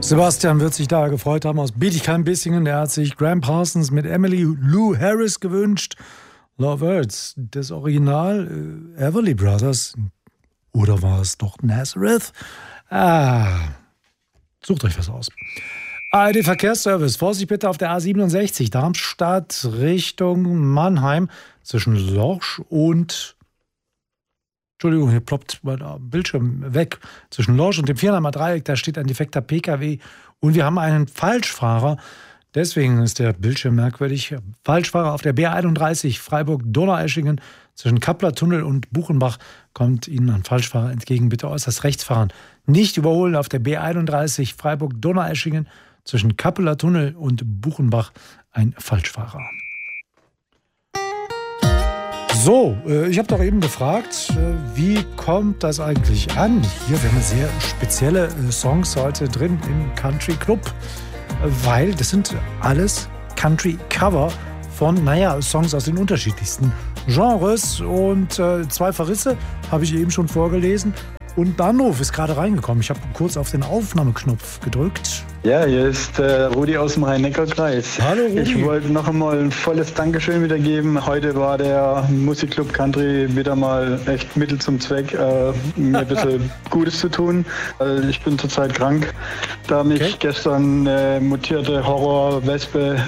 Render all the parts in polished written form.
Sebastian wird sich da gefreut haben aus Bietigheim-Bissingen. Der hat sich Graham Parsons mit Emily Lou Harris gewünscht. Love Hurts, das Original Everly Brothers. Oder war es doch Nazareth? Sucht euch was aus. ARD Verkehrsservice, Vorsicht bitte auf der A67, Darmstadt Richtung Mannheim, zwischen Lorsch und... Entschuldigung, hier ploppt mein Bildschirm weg. Zwischen Lorsch und dem Vierheimer Dreieck, da steht ein defekter PKW und wir haben einen Falschfahrer. Deswegen ist der Bildschirm merkwürdig. Falschfahrer auf der B31 Freiburg-Donaueschingen zwischen Kappler-Tunnel und Buchenbach kommt Ihnen ein Falschfahrer entgegen. Bitte äußerst rechts fahren. Nicht überholen auf der B31 Freiburg-Donaueschingen zwischen Kappler-Tunnel und Buchenbach ein Falschfahrer. So, ich habe doch eben gefragt, wie kommt das eigentlich an? Hier, wir haben sehr spezielle Songs heute drin im Country Club, weil das sind alles Country-Cover von, Songs aus den unterschiedlichsten Genres. Und 2 Verrisse habe ich eben schon vorgelesen. Und ein Anruf ist gerade reingekommen. Ich habe kurz auf den Aufnahmeknopf gedrückt. Ja, hier ist Rudi aus dem Rhein-Neckar-Kreis. Hallo Rudi. Ich wollte noch einmal ein volles Dankeschön wiedergeben. Heute war der Musikclub Country wieder mal echt Mittel zum Zweck, mir ein bisschen Gutes zu tun. Ich bin zurzeit krank, da mich gestern mutierte Horror-Wespe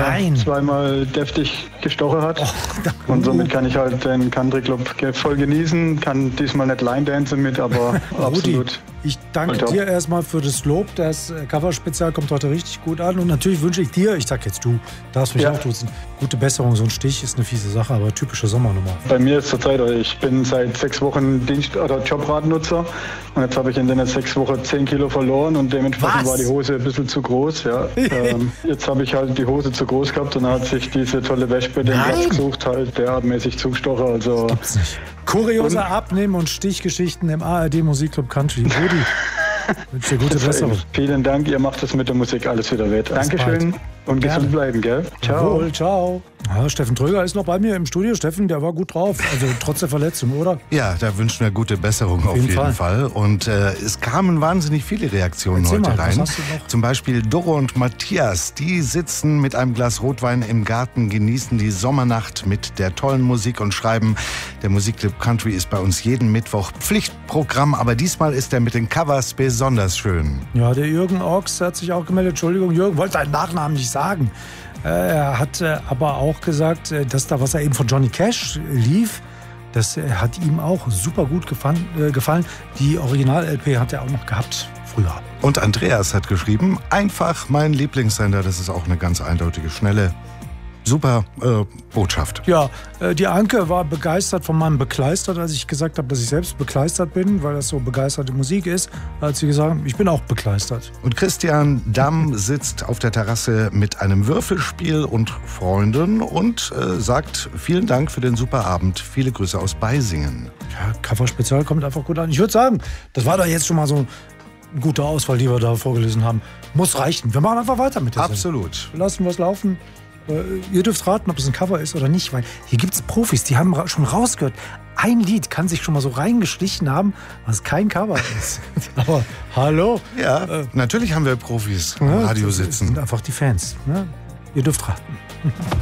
zweimal deftig gestochen hat. Und somit kann ich halt den Country Club voll genießen. Kann diesmal nicht Line-Dancen mit, aber absolut. Ich danke dir erstmal für das Lob. Das Cover-Spezial kommt heute richtig gut an. Und natürlich wünsche ich dir, ich sag jetzt du, darfst mich auch duzen, gute Besserung. So ein Stich ist eine fiese Sache, aber typische Sommernummer. Bei mir ist zurzeit, ich bin seit 6 Wochen Jobradnutzer. Und jetzt habe ich in den 6 Wochen 10 Kilo verloren und dementsprechend war die Hose ein bisschen zu groß. Ja. Jetzt habe ich halt die Hose zu groß gehabt und dann hat sich diese tolle Wespe den Platz gesucht, halt derartmäßig zugestochen. Also, das gibt's nicht. Kuriose Abnehmen- und Stichgeschichten im ARD Musikclub Country. Rudi, wünsche dir gute Besserung. Vielen Dank, ihr macht das mit der Musik alles wieder wett. Dankeschön und gesund bleiben, gell? Ciao. Jawohl, ciao. Ja, Steffen Tröger ist noch bei mir im Studio. Steffen, der war gut drauf, also trotz der Verletzung, oder? Ja, da wünschen wir gute Besserung auf jeden Fall. Und es kamen wahnsinnig viele Reaktionen heute rein. Was hast du noch? Zum Beispiel Doro und Matthias, die sitzen mit einem Glas Rotwein im Garten, genießen die Sommernacht mit der tollen Musik und schreiben, der Musikclub Country ist bei uns jeden Mittwoch Pflichtprogramm, aber diesmal ist er mit den Covers besonders schön. Ja, der Jürgen Ochs hat sich auch gemeldet. Entschuldigung, Jürgen, wollte seinen Nachnamen nicht sagen. Er hat aber auch gesagt, dass da, was er eben von Johnny Cash lief, das hat ihm auch super gut gefallen. Die Original-LP hat er auch noch gehabt früher. Und Andreas hat geschrieben, einfach mein Lieblingssender. Das ist auch eine ganz eindeutige, schnelle, super Botschaft. Ja, die Anke war begeistert von meinem Bekleistert, als ich gesagt habe, dass ich selbst bekleistert bin, weil das so begeisterte Musik ist. Da hat sie gesagt, ich bin auch bekleistert. Und Christian Damm sitzt auf der Terrasse mit einem Würfelspiel und Freunden und sagt, vielen Dank für den super Abend. Viele Grüße aus Beisingen. Ja, Cover-Spezial kommt einfach gut an. Ich würde sagen, das war doch jetzt schon mal so eine gute Auswahl, die wir da vorgelesen haben. Muss reichen. Wir machen einfach weiter mit der Absolut. Lassen wir es laufen. Ihr dürft raten, ob es ein Cover ist oder nicht, weil hier gibt es Profis, die haben schon rausgehört, ein Lied kann sich schon mal so reingeschlichen haben, was kein Cover ist. Aber hallo. Ja, natürlich haben wir Profis im Radio sitzen. Das sind einfach die Fans. Ne? Ihr dürft raten.